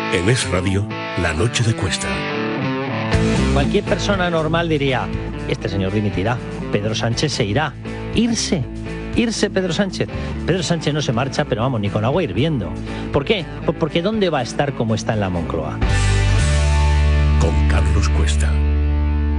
En Es Radio, La Noche de Cuesta. Cualquier persona normal diría, este señor dimitirá, Pedro Sánchez se irá. Irse Pedro Sánchez. Pedro Sánchez no se marcha, pero vamos, ni con agua hirviendo. ¿Por qué? Pues porque ¿dónde va a estar como está en la Moncloa? Con Carlos Cuesta.